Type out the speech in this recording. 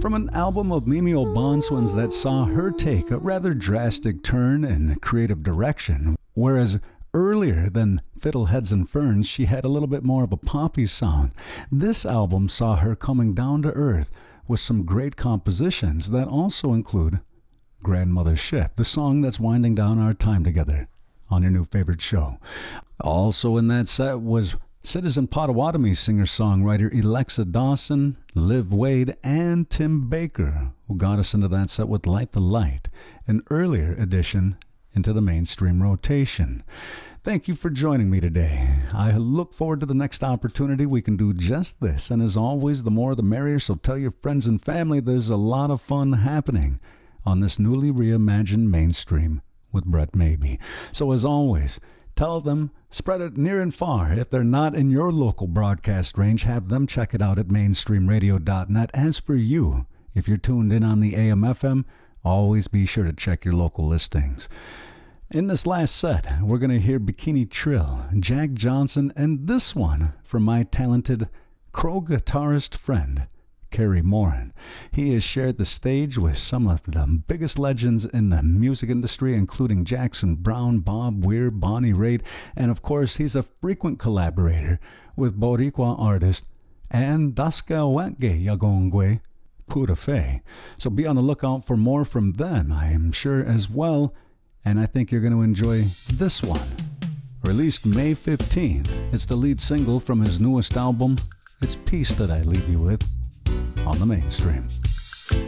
From an album of Mimi O'Bonswin's that saw her take a rather drastic turn in creative direction, whereas earlier than Fiddleheads and Ferns, she had a little bit more of a poppy sound. This album saw her coming down to earth with some great compositions that also include Grandmother's Ship, the song that's winding down our time together on your new favorite show. Also in that set was Citizen Potawatomi singer-songwriter Alexa Dawson, Liv Wade, and Tim Baker, who got us into that set with Light the Light, an earlier addition into the mainstream rotation. Thank you for joining me today. I look forward to the next opportunity we can do just this, and as always, the more the merrier, so tell your friends and family there's a lot of fun happening on this newly reimagined mainstream with Brett Maybe. So as always, tell them, spread it near and far. If they're not in your local broadcast range, have them check it out at mainstreamradio.net. As for you, if you're tuned in on the AM/FM, always be sure to check your local listings. In this last set, we're going to hear Bikini Trill, Jack Johnson, and this one from my talented Crow guitarist friend, Kerry Moran. He has shared the stage with some of the biggest legends in the music industry, including Jackson Browne, Bob Weir, Bonnie Raitt, and of course he's a frequent collaborator with Boricua artist and Daska Wenge Yagongwe Purafe. So be on the lookout for more from them, I am sure as well, and I think you're going to enjoy this one. Released May 15th, it's the lead single from his newest album. It's Peace that I leave you with on the mainstream.